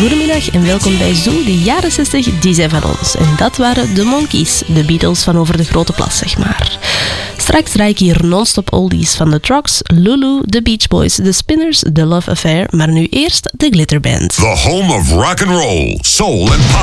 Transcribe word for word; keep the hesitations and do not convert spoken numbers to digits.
Goedemiddag en welkom bij Zoo. De jaren zestig, die zijn van ons. En dat waren de Monkees, de Beatles van over de grote plas, zeg maar. Straks draai ik hier non-stop oldies van de Trucks, Lulu, de Beach Boys, de Spinners, The Love Affair, maar nu eerst de Glitterband. The home of rock and roll, soul and pop.